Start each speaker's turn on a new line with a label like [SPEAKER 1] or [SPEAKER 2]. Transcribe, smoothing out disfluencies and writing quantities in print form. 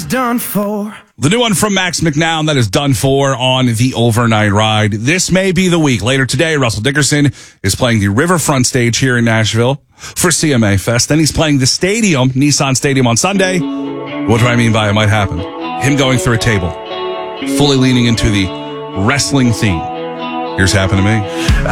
[SPEAKER 1] done for.
[SPEAKER 2] The new one from Max McNown, that is Done For on the Overnight Ride. This may be the week. Later today, Russell Dickerson is playing the Riverfront stage here in Nashville for CMA Fest. Then he's playing the stadium, Nissan Stadium, on Sunday. What do I mean by it might happen? Him going through a table, fully leaning into the wrestling theme. Here's Happen to Me.